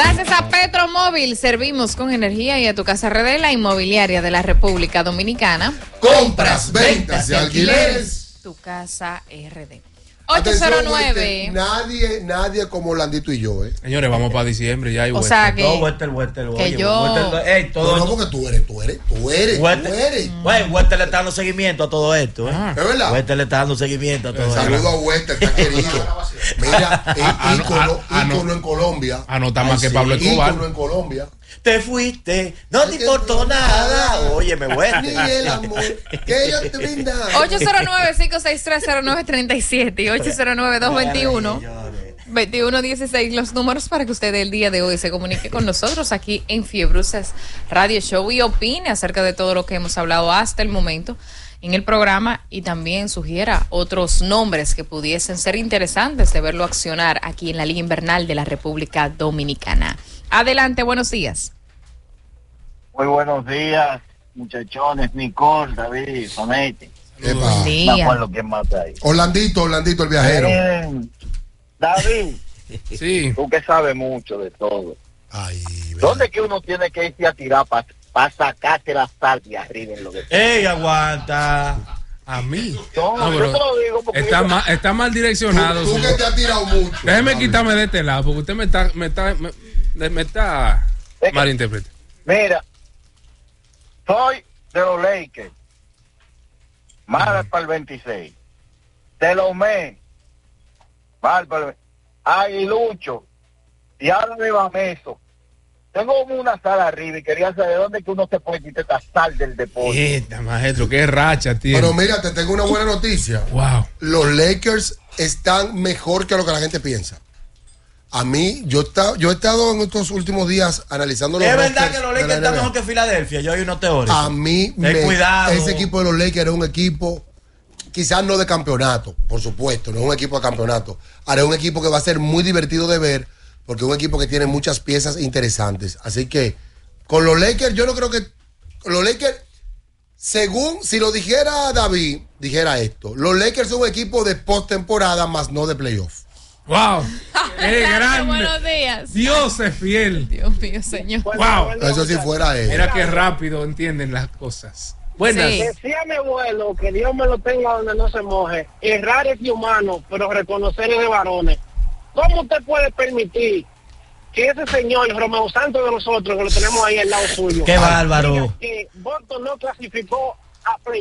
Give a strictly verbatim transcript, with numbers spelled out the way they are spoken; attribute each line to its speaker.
Speaker 1: Gracias a Petromóvil, servimos con energía y a tu casa R D, la inmobiliaria de la República Dominicana.
Speaker 2: Compras, ventas y alquileres.
Speaker 1: Tu casa R D. ocho cero nueve.
Speaker 2: Nadie, nadie como Landito y yo, ¿eh?
Speaker 3: Señores, vamos para diciembre, ya hay
Speaker 1: O sea que,
Speaker 4: no, Wester, Wester,
Speaker 1: que
Speaker 4: oye,
Speaker 1: yo...
Speaker 4: Wester, ey, todo
Speaker 2: no, no, porque tú eres, tú eres, tú eres,
Speaker 4: Wester,
Speaker 2: tú eres.
Speaker 4: Güey, Wester le está dando seguimiento a todo esto, ¿eh?
Speaker 3: Ah.
Speaker 2: ¿Es verdad?
Speaker 4: Wester le está dando seguimiento a todo esto.
Speaker 2: Saludo a Wester, está querido. Mira, es ícono,
Speaker 3: ah, no.
Speaker 2: ícono en Colombia.
Speaker 3: Anota más
Speaker 2: Ay,
Speaker 3: que
Speaker 2: sí,
Speaker 3: Pablo Escobar.
Speaker 2: ícono en Colombia.
Speaker 4: Te fuiste, no te importó nada. Óyeme,
Speaker 2: Ni
Speaker 4: Wester.
Speaker 2: el amor que ellos te brindan.
Speaker 1: ocho cero nueve, cinco seis tres, cero nueve tres siete y ocho cero nueve, dos dos uno, dos uno uno seis, los números para que usted el día de hoy se comunique con nosotros aquí en Fiebrusas Radio Show y opine acerca de todo lo que hemos hablado hasta el momento en el programa y también sugiera otros nombres que pudiesen ser interesantes de verlo accionar aquí en la Liga Invernal de la República Dominicana. Adelante, buenos días.
Speaker 5: Muy buenos días, muchachones, Nicole, David, Fonete.
Speaker 1: Buen día.
Speaker 5: Me acuerdo quién más está ahí.
Speaker 2: Orlandito, Orlandito el viajero.
Speaker 5: Eh, David,
Speaker 3: Sí.
Speaker 5: tú que sabes mucho de todo.
Speaker 2: Ay,
Speaker 5: ¿Dónde es que uno tiene que irse a tirar para pa sacarte la sal de arriba en lo que...
Speaker 4: Ey, aguanta.
Speaker 3: A mí.
Speaker 5: No,
Speaker 3: No,
Speaker 5: yo
Speaker 3: pero
Speaker 5: te lo digo porque...
Speaker 3: Está
Speaker 5: yo-
Speaker 3: mal, está mal direccionado.
Speaker 2: Tú, tú que
Speaker 3: señor.
Speaker 2: te has tirado mucho.
Speaker 3: Déjeme
Speaker 2: David.
Speaker 3: quitarme de este lado, porque usted me está, me está, me, me está
Speaker 5: Es que-
Speaker 3: malinterpretando.
Speaker 5: Mira, soy de los Lakers. Mal para el veintiséis. De los Mets. Mal para el... Aguilucho. Y ahora de Bameso. Tengo una sala arriba y quería saber dónde que uno se puede quitar esta sal del deporte.
Speaker 3: Esta, maestro, qué racha tiene.
Speaker 2: Pero mira, te tengo una buena noticia.
Speaker 3: Wow.
Speaker 2: Los Lakers están mejor que lo que la gente piensa. A mí, yo, está, yo he estado en estos últimos días analizando los
Speaker 4: Es verdad
Speaker 2: rosters
Speaker 4: que los
Speaker 2: de
Speaker 4: Lakers
Speaker 2: la
Speaker 4: están
Speaker 2: N B A.
Speaker 4: mejor que Filadelfia. Yo hay unos teóricos.
Speaker 2: A mí,
Speaker 4: Ten
Speaker 2: me-
Speaker 4: cuidado.
Speaker 2: ese equipo de los Lakers es un equipo, quizás no de campeonato, por supuesto, no es un equipo de campeonato. Ahora es un equipo que va a ser muy divertido de ver, porque es un equipo que tiene muchas piezas interesantes. Así que, con los Lakers, yo no creo que. Los Lakers, según, si lo dijera David, dijera esto: los Lakers son un equipo de postemporada, más no de playoff.
Speaker 3: Wow. Qué grande.
Speaker 1: Buenos días.
Speaker 3: Dios es fiel.
Speaker 1: Dios mío, señor.
Speaker 3: Wow.
Speaker 2: Eso si fuera él.
Speaker 3: Mira qué rápido entienden las cosas. Buenas.
Speaker 1: Sí.
Speaker 6: Decía mi abuelo que Dios me lo tenga donde no se moje. Errar es de humano, pero reconocer es de varones. ¿Cómo usted puede permitir que ese señor, el Romeo Santos de nosotros, que lo tenemos ahí al lado suyo,
Speaker 4: Qué bárbaro.
Speaker 6: diga que Boston no clasificó a play?